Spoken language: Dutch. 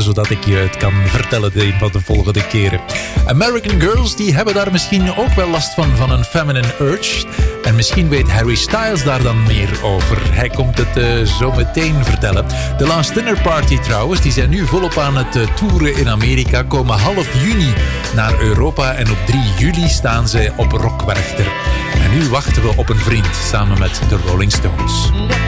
zodat ik je het kan vertellen de een van de volgende keren. American Girls, die hebben daar misschien ook wel last van een feminine urge. En misschien weet Harry Styles daar dan meer over. Hij komt het zo meteen vertellen. De Last Dinner Party trouwens, die zijn nu volop aan het toeren in Amerika. Komen half juni naar Europa en op 3 juli staan ze op Rock Werchter. En nu wachten we op een vriend samen met de Rolling Stones.